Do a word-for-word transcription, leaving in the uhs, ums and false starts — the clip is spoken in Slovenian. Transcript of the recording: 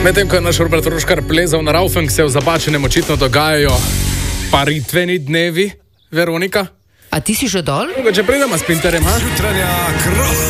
Medtem ko je naš Robert Roškar plezal na Raufeng, se v Zabačenem očitno dogajajo paritveni dnevi, Veronika. A ti si že dol? Če pridemo s Pinterjem, ha? Jutranja kro.